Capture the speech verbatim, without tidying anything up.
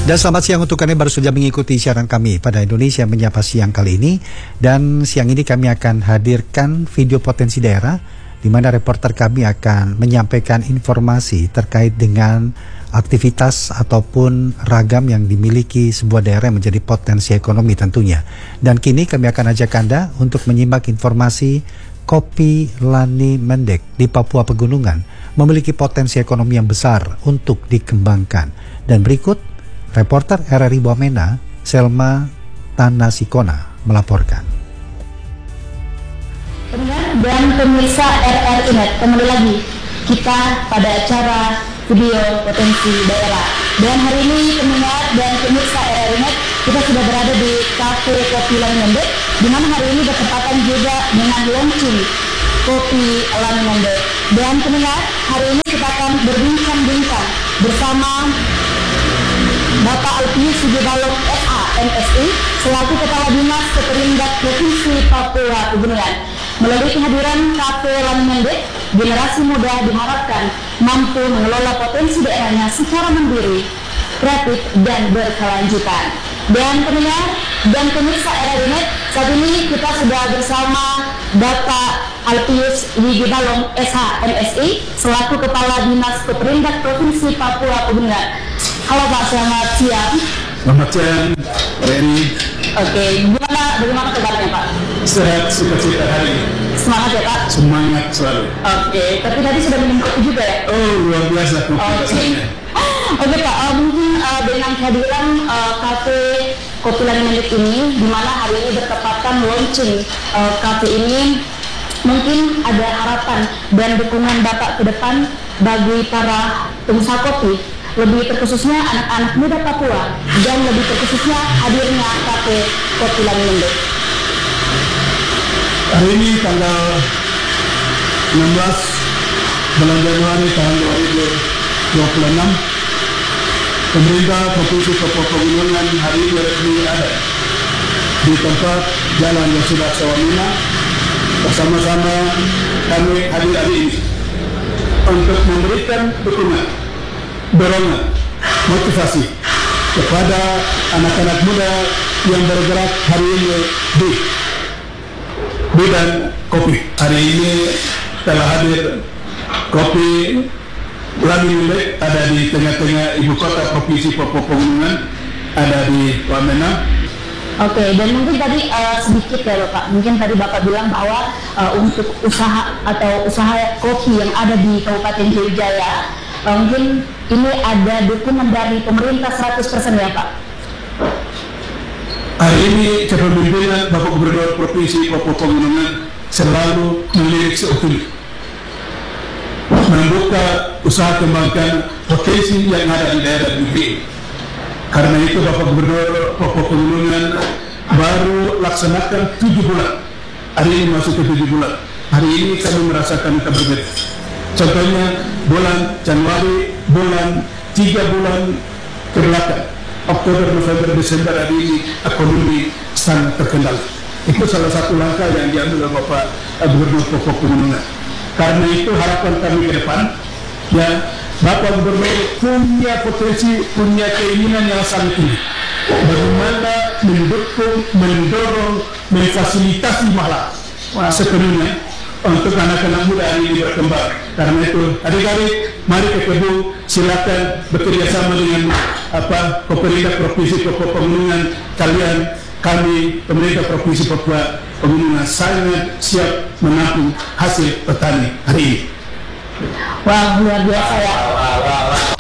Dan selamat siang untuk Anda baru saja mengikuti siaran kami pada Indonesia Menyapa Siang kali ini. Dan siang ini kami akan hadirkan video potensi daerah di mana reporter kami akan menyampaikan informasi terkait dengan aktivitas ataupun ragam yang dimiliki sebuah daerah yang menjadi potensi ekonomi tentunya. Dan kini kami akan ajak Anda untuk menyimak informasi kopi Lani Mendek di Papua Pegunungan memiliki potensi ekonomi yang besar untuk dikembangkan. Dan berikut reporter R R I Wamena, Selma Tanasikona melaporkan. Pendengar dan pemirsa R R I Net, kembali lagi kita pada acara video potensi daerah. Dan hari ini pendengar dan pemirsa R R I Net, kita sudah berada di Kafe Kopi Lani Mendek, di mana hari ini bertepatan juga dengan launching Kopi Lani Mendek. Dan pendengar, hari ini kita akan berbincang-bincang bersama Bapak Alpius Sugibalong S A M S I selaku Kepala Dinas Keperindak Provinsi Papua Pegunungan. Melalui kehadiran Kafe Lani Mendek, generasi muda diharapkan mampu mengelola potensi daerahnya secara mandiri, kreatif, dan berkelanjutan. Dan pendengar dan pemirsa R R I Net, saat ini kita sudah bersama Bapak Alpius Sugibalong S A M S I selaku Kepala Dinas Keperindak Provinsi Papua Pegunungan. Halo Pak, selamat siang. Selamat siang, Reni. Oke, gimana, bagaimana kabarnya Pak? Sehat, sukacita hari ini. Semangat ya Pak? Semangat selalu. Oke, tapi tadi sudah minum kopi juga ya? Oh, luar biasa kopi. Oke, Oke Pak, uh, mungkin uh, dengan kehadiran uh, Kafe Kopi Lani Mendek ini, di mana hari ini bertepatan launching uh, kafe ini, mungkin ada harapan dan dukungan Bapak ke depan bagi para pengusaha kopi, lebih terkhususnya anak-anak muda Papua, dan lebih terkhususnya hadirnya Kafe Kopi Lani Mendek. Hari ini tanggal enam belas bulan Januari tahun dua ribu dua puluh enam, pemerintah Provinsi Papua Pegunungan hari ini resmi ada di tempat Jalan Yosudah Sawamina. Bersama-sama kami hadir hari ini untuk memberikan dukungan, dorongan, motivasi kepada anak-anak muda yang bergerak hari ini di bidang kopi. Hari ini telah hadir Kopi Lani Mendek ada di tengah-tengah ibu kota Provinsi Papua Pegunungan, ada di Wamena. Oke, dan mungkin tadi uh, sedikit ya Bapak, mungkin tadi Bapak bilang bahwa uh, untuk usaha atau usaha kopi yang ada di Kabupaten Jayajaya, uh, mungkin ini ada dukungan dari pemerintah seratus persen ya Pak? Hari ini kepemimpinan Bapak Gubernur Provinsi Papua Pegunungan selalu melirik seutuhnya, membuka usaha kembangkan potensi yang ada di daerah ini. Karena itu Bapak Gubernur Papua Pegunungan baru laksanakan tujuh bulan. Hari ini masuk ke tujuh bulan. Hari ini kami merasakan berbeda. Contohnya bulan Januari, bulan tiga bulan kebelakang, Oktober, November, Desember, hari ini ekonomi sangat terkendali. Itu salah satu langkah yang diambil oleh Bapak Gubernur Papua Pegunungan. Karena itu harapan kami ke depan, ya, Bapak Gubernur punya potensi, punya keinginan yang sangat tinggi. Bagaimana mendukung, mendorong, memfasilitasi malah wow. sepenuhnya untuk anak-anak muda ini berkembang. Karena itu, adik-adik, mari ke Kebu, silakan bekerja sama dengan apa pemerintah Provinsi Papua Pegunungan. Kalian, kami, pemerintah Provinsi Papua Pegunungan sangat siap menampung hasil petani hari ini. Wah, luar biasa ya.